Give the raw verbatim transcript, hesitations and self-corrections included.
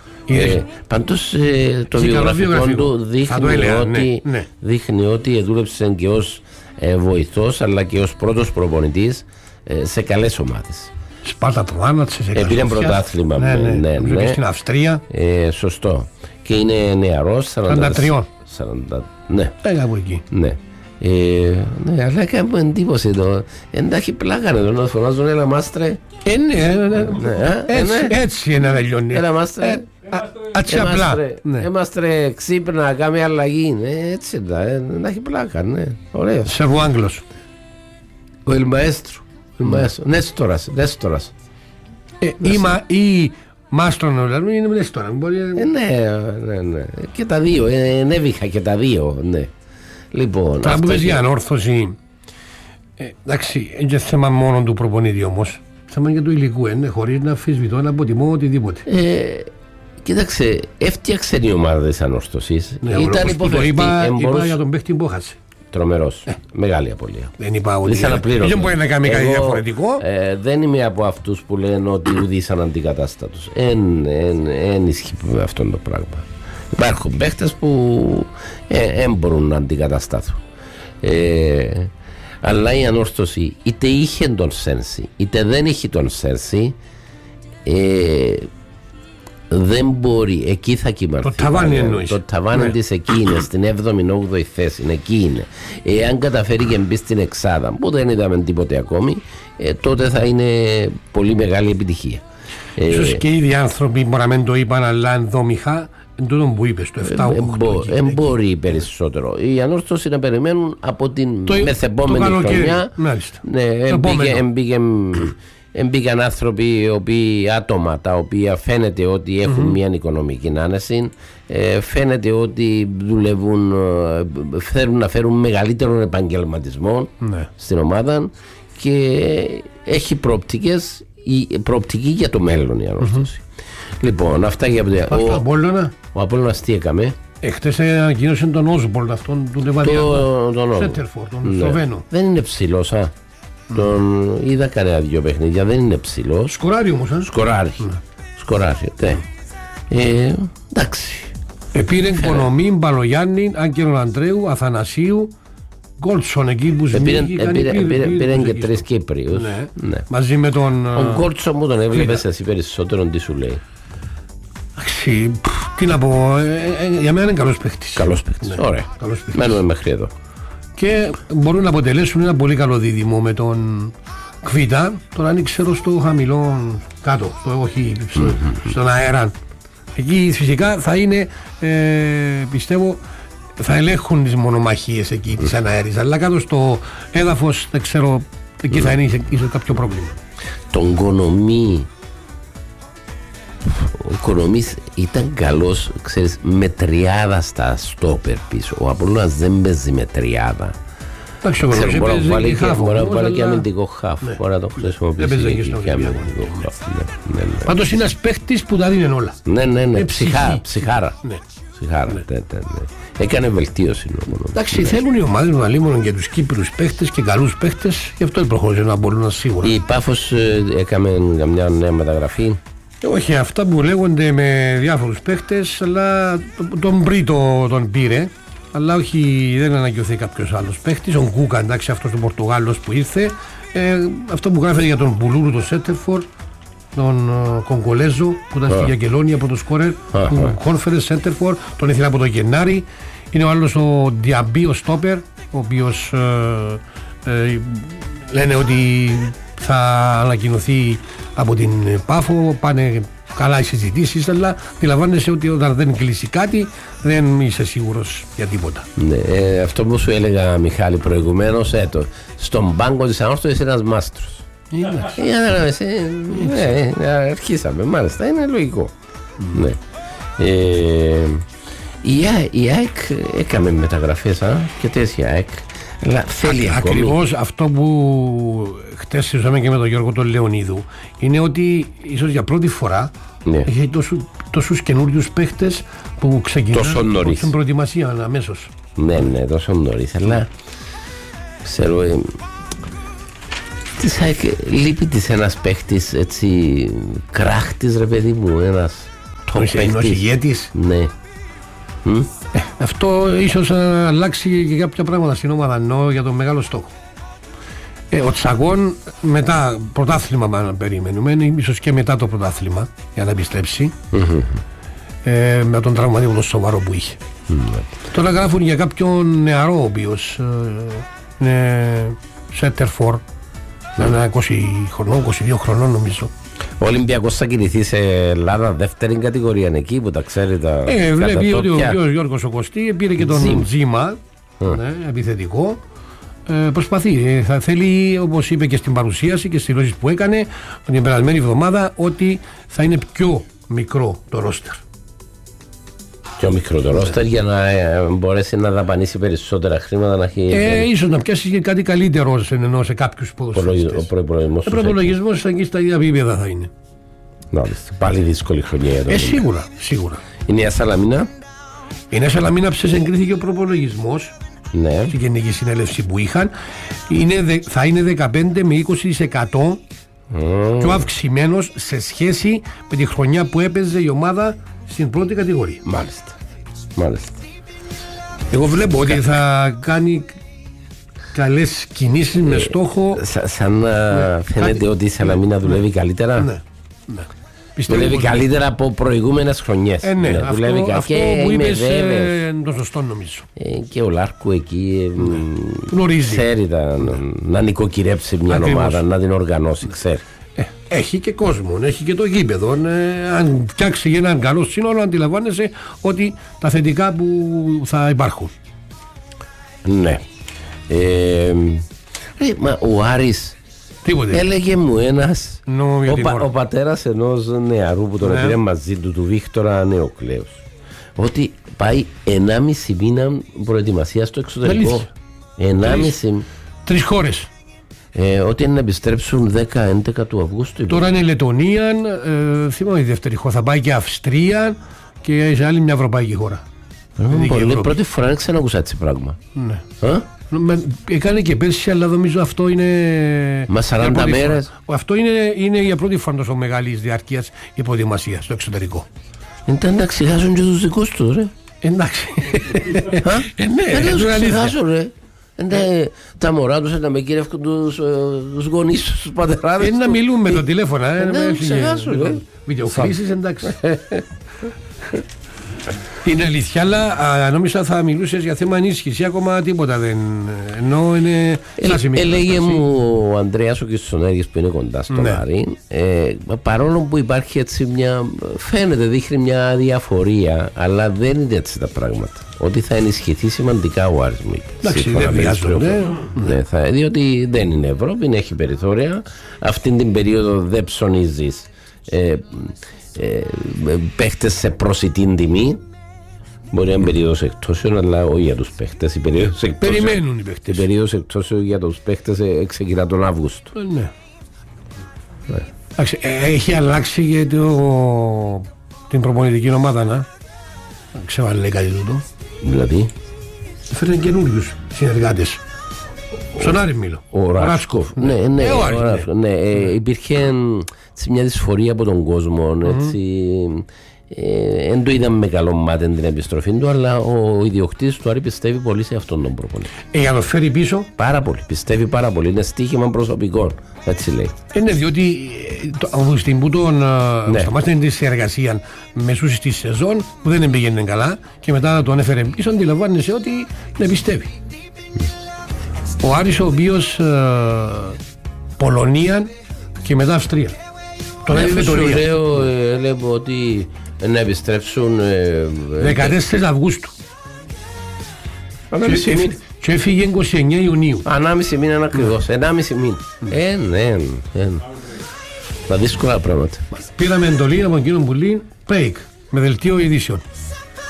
Ε, πάντως ε, το βιογραφικό του δείχνει, έλεγα, ότι, ναι, ναι. δείχνει ότι δούλεψε και ως ε, βοηθός αλλά και ως πρώτος προπονητής ε, σε καλές ομάδες. Σπάρτα Τρουάνατς, σε Πήρε πρωτάθλημα, ναι, ναι, ναι, ναι, ναι. Και στην Αυστρία. Ε, σωστό. Και είναι νεαρός, σαράντα τρία. σαράντα, ναι. Κάπου εκεί. Ναι. Ε, ναι, αλλά έκανε μου εντύπωση το. Εντάξει, πλάκανε το να φωνάζουν ένα μάστρε. Ε, ναι, ναι, ναι. Έτσι είναι να λιώνει. Ένα μάστρε. Έτσι απλά. Είμαστε ξύπνα, κάμε αλλαγή. Έτσι να έχει πλάκα, ναι. Ωραίο. Σερβοάγγλος. Ο Ελμαέστρου. Νέστορας. Νέστορας. Ή Μάστρονο, δηλαδή είναι Νέστορα. Ναι, ναι. Και τα δύο. Ενέβηχα και τα δύο, ναι. Λοιπόν, τώρα που δες για ανόρθωση, ε, εντάξει, είναι θέμα μόνο του προπονητή όμως, θέμα και του υλικού, ε, χωρίς να αμφισβητώ, να αποτιμώ οτιδήποτε. Ε, κοίταξε, έφτιαξε η ομάδα της ανόρθωσης. Ναι, ήταν υποφερτή. Το είπα, εμπορούς... είπα για τον παίχτη που έχασε. Τρομερός, ε. μεγάλη απολία. Δεν είπα ότι δεν μπορεί να κάνει κάτι διαφορετικό. Ε, δεν είμαι από αυτούς που λένε ότι ουδήσαν αντικατάστατος. Εν ισχύει με αυτό το πράγμα. Υπάρχουν παίχτες που δεν ε, μπορούν να αντικαταστάθουν. Ε, αλλά η ανόρθωση είτε είχε τον Σένση είτε δεν είχε τον Σένση, ε, δεν μπορεί, εκεί θα κοιμαρθεί. Το ταβάνι εννοείς. Το ταβάνι ναι. της εκεί είναι, στην έβδομη όγδοη θέση, εκεί είναι. Εάν καταφέρει και μπει στην εξάδα, που δεν είδαμε τίποτε ακόμη, ε, τότε θα είναι πολύ μεγάλη επιτυχία. Ίσως ε, και οι ίδιοι άνθρωποι μπορεί να μην το είπαν, αλλά ενδομηχά εν τούτον που είπες, το επτά οκτώ. Δεν μπορεί περισσότερο. Οι ανόρθωσοι να περιμένουν από την το, μεθεπόμενη το χρονιά. Ναι, μπήκαν άνθρωποι, οι οποίοι, άτομα τα οποία φαίνεται ότι έχουν mm-hmm. μια οικονομική άνεση, ε, φαίνεται ότι δουλεύουν, θέλουν να φέρουν μεγαλύτερο επαγγελματισμό ναι. στην ομάδα και έχει προοπτικές, η προοπτική για το μέλλον η ανόρθωση. Mm-hmm. Λοιπόν, αυτά για το. Ο Απόλλωνα. Ο Απόλλωνας τι έκαμε. Εχθές ανακοίνωσε τον Όσμπολτ αυτόν του Νεβαδιανού. Τον Σέντερφορ, τον Σλοβαίνο. Δεν είναι ψηλός, α. Mm. Τον είδα κανένα δυο παιχνίδια, δεν είναι ψηλός. Σκοράρει όμως, α. Σκοράρει. Mm. Σκοράρει, ναι. Ε, εντάξει. Επήρε Κονομή, Μπαλογιάννη, Άγγελο Αντρέου, Αθανασίου, Γκόλτσον εκεί που ζημίγηκαν. Πήραν και τρεις Κύπριους. Ναι. Ναι. Μαζί με τον. Ο Γκόλτσον μου τον έβλεπες εσύ περισσότερο, τι σου λέει. Εντάξει, τι να πω, ε, ε, για μένα είναι καλός παίχτης. Καλός παίχτης, ναι. Ωραία. Μένουμε μέχρι εδώ. Και μπορούν να αποτελέσουν ένα πολύ καλό δίδυμο με τον Κβίτα. Τώρα αν ξέρω στο χαμηλό κάτω, στο, όχι στο, mm-hmm. στον αέρα. Εκεί φυσικά θα είναι, ε, πιστεύω, θα ελέγχουν τις μονομαχίες εκεί mm-hmm. της αναέρης. Αλλά κάτω στο έδαφος, δεν ξέρω, εκεί mm-hmm. θα είναι ίσως κάποιο πρόβλημα. Τον Κονομή, ο Κονομής ήταν καλός, ξέρεις, με τριάδα στα στόπερ πίσω. Ο Απόλλωνας δεν παίζει με τριάδα. Εντάξει, ο Κονομής μπορεί να βάλει και αλλά... αμυντικό χαφ. Ναι. Μπορεί να το χρησιμοποιήσει και, και αμυντικό χαφ. Ναι, ναι, ναι. Πάντως είναι ένας παίχτης που τα δίνει όλα. Ναι, ναι, ναι. Ψυχά, ψυχάρα. Ναι. Ψυχάρα. Ναι. Ναι, ναι, ναι. Έκανε βελτίωση. Εντάξει, ναι. Θέλουν οι ομάδες να λίμωναν και τους Κύπριους παίχτες και καλούς παίχτες. Γι' αυτό προχώρησε να μπορούν σίγουρα. Η Πάφος έκαμε μια νέα μεταγραφή. Όχι, αυτά που λέγονται με διάφορους παίχτες, αλλά τον Μπρίτο τον πήρε, αλλά όχι, δεν αναγκαιωθεί κάποιος άλλος παίχτης. Ο Κούκα, εντάξει, αυτός ο Πορτογάλος που ήρθε, ε, αυτό που γράφεται για τον Πουλούρου, τον Σέντερφορ, τον uh, Κογκολέζο που ήταν uh. στη Αγγελόνη από το σκόρερ, uh, του Κόνφερες Σέντερφορ, τον ήθελε από τον Γενάρη. Είναι ο άλλος ο Διαμπή, ο Στόπερ, ο οποίος uh, uh, λένε ότι θα ανακοινωθεί από την Πάφο, πάνε καλά οι συζητήσεις, αλλά αντιλαμβάνεσαι ότι όταν δεν κλείσει κάτι δεν είσαι σίγουρος για τίποτα. Ναι, ε, αυτό που σου έλεγα, Μιχάλη, προηγουμένως, ε, το, στον πάγκο της ανόρθωσης ένας μάστρος. Ναι, αρχίσαμε, μάλιστα, είναι λογικό. Ναι. Ε, η ΑΕΚ έκαμε μεταγραφές και τέτοια ΑΕΚ. Ακριβώς αυτό που χτες συζητήσαμε και με τον Γιώργο τον Λεωνίδου είναι ότι ίσως για πρώτη φορά ναι. έχει τόσου, τόσους καινούριους παίχτες που ξεκινάνε στην προετοιμασία αμέσως. Ναι, ναι, τόσο νωρίς, αλλά ξέρω ε, της ΑΕΚ λείπει της ένας παίχτης έτσι κράχτης, ρε παιδί μου, ένας top ενός ηγέτης. Ναι. Mm? Ε, αυτό ίσως να αλλάξει και κάποια πράγματα στην ομάδα, εννοώ για τον μεγάλο στόχο. Ε, ο Τσαγών μετά πρωτάθλημα μάλλον περιμένουμε, ίσως και μετά το πρωτάθλημα για να επιστρέψει. Mm-hmm. Ε, με τον τραυματισμό το σοβαρό που είχε. Mm-hmm. Τώρα γράφουν για κάποιον νεαρό ο οποίος ε, είναι center for, mm-hmm. είναι είκοσι χρονών, είκοσι δύο χρονών νομίζω. Ο Ολυμπιακός θα κινηθεί σε Ελλάδα δεύτερη κατηγορία εκεί που τα ξέρει τα. Ε, βλέπει ότι ο Γιώργος ο Κωστή πήρε και τον Ζήμα, Ζήμα mm. ναι, επιθετικό. Ε, προσπαθεί, θα θέλει, όπως είπε και στην παρουσίαση και στις δηλώσεις που έκανε την περασμένη εβδομάδα, ότι θα είναι πιο μικρό το ρόστερ. Πιο μικρό το ρόστερ για να ε, μπορέσει να δαπανίσει περισσότερα χρήματα, να έχει. Ε, ίσως να πιάσει και κάτι καλύτερο ενώ σε κάποιους ποδοσφαιριστές. Ο προϋπολογισμός. Ο προϋπολογισμός εκεί στα ίδια επίπεδα θα είναι. Να, πάλι δύσκολη χρονιά για το ε, σίγουρα, σίγουρα. Η Νέα Σαλαμίνα. Η Νέα Σαλαμίνα εγκρίθηκε ο προϋπολογισμός. Ναι. Στην γενική συνέλευση που είχαν είναι, θα είναι δεκαπέντε με είκοσι τοις εκατό mm. πιο αυξημένος σε σχέση με τη χρονιά που έπαιζε η ομάδα στην πρώτη κατηγορία. Μάλιστα. Μάλιστα. Εγώ βλέπω ότι θα κάνει καλές κινήσεις με στόχο. Σα, σαν να ναι, φαίνεται κάτι, ότι η Σαλαμίνα ναι, δουλεύει καλύτερα. Ναι, ναι. Δουλεύει καλύτερα από προηγούμενες χρονιές. Ε, ναι, ναι, αυτό, δουλεύει αυτό, αυτό που είπες ε, το σωστό νομίζω. Ε, και ο Λάρκου εκεί ναι. γνωρίζει. Ξέρει τα, ναι. να νοικοκυρέψει μια Ακριβώς. ομάδα, να την οργανώσει, ξέρει. Ε, έχει και κόσμο, έχει και το γήπεδο. Ε, αν φτιάξει έναν καλό σύνολο, αντιλαμβάνεσαι ότι τα θετικά που θα υπάρχουν. Ναι. Ε, ε, μα ο Άρης. Τίποτε. Έλεγε μου ένας no, ο, πα, ο πατέρας ενός νεαρού που τον ναι. πήρε μαζί του, του Βίκτορα Νεοκλέους, ότι πάει ενάμιση μήνα προετοιμασία στο εξωτερικό. ενάμιση Τρεις χώρες. Ε, ότι είναι να επιστρέψουν δέκα έντεκα του Αυγούστου. Τώρα είναι Λετωνία, ε, θυμάμαι η δεύτερη χώρα. Θα πάει και Αυστρία και σε άλλη μια ευρωπαϊκή χώρα. Mm, πολύ, πρώτη φορά δεν ξανακούσα έτσι πράγμα. Ναι. Α? Έκανε και πέρσι, αλλά νομίζω αυτό είναι. Μα σαράντα μέρες. Αυτό είναι, είναι για πρώτη φορά τόσο μεγάλη διάρκεια η προετοιμασία στο εξωτερικό. Ήταν να ξεχάσουν και τους δικούς τους, ρε. Εντάξει. Ε, ναι, δεν τους ξεχάσουν, ρε. Τα μωρά τους να με κυρεύκουν τους γονείς τους, τους πατεράδες. Είναι να μιλούν με το τηλέφωνο. Δεν τους ξεχάσουν, ρε. Βιντεοκλήσεις, εντάξει. Είναι αλήθεια, αλλά νόμιζα θα μιλούσες για θέμα ενίσχυση. Ακόμα τίποτα δεν. Ενώ είναι. Ε, έλεγε μου ο Ανδρέας ο Κιστονέργης που είναι κοντά στο ναι. Άρη, ε, παρόλο που υπάρχει έτσι μια. Φαίνεται, δείχνει μια διαφορία, αλλά δεν είναι έτσι τα πράγματα. Ότι θα ενισχυθεί σημαντικά ο Άρης. Εντάξει, δεν βιάζονται. Ναι, θα, διότι δεν είναι Ευρώπη, έχει περιθώρια. Αυτή την περίοδο δεν ψωνίζεις. Ε, Ε, παίχτες σε προσιτή τιμή. Μπορεί να είναι περίοδος εκτόσεων, αλλά όχι για τους παίχτες. Η περίοδος εκτόσεων, περιμένουν οι παίχτες. Η περίοδος εκτόσεων για τους παίχτες ξεκινά τον Αύγουστο. Ε, ναι. ναι. Άξι, ε, έχει αλλάξει και το, την προπονητική ομάδα, να ξέρω αν λέει κάτι τούτο. Δηλαδή έφεραν καινούριους συνεργάτες. Στον Άρη μιλώ. Ο Ράσκοφ. Ναι, ναι, ε, ο Άρης, ναι. ναι. ναι ε, υπήρχε μια δυσφορία από τον κόσμο. Έτσι, ε, δεν το είδαμε με καλό μάτι την επιστροφή του, αλλά ο ιδιοκτήτης του Άρη πιστεύει πολύ σε αυτόν τον προπονητή. Ε, για να το φέρει πίσω. Πάρα πολύ. Πιστεύει πάρα πολύ. Είναι στοίχημα προσωπικών. Έτσι λέει. Ε, ναι, διότι από στην που τον ναι. σταμάτησε τη συνεργασία μεσούς τη σεζόν που δεν πήγαινε καλά και μετά τον έφερε πίσω, αντιλαμβάνεσαι ότι δεν πιστεύει. Ο Άρης ο οποίος ε, Πολωνία και μετά Αυστρία. Τώρα είναι το λέω, ε, λέω ότι να επιστρέψουν ε, δεκατέσσερις Αυγούστου ανάμιση μήνα και έφυγε είκοσι εννέα Ιουνίου. Ανάμιση μήνα ακριβώς, ενάμιση μήνα. Ε, ναι, ναι. Τα δύσκολα πράγματα. Πήραμε εντολή από εκείνον που λέει break με δελτίο ειδήσεων.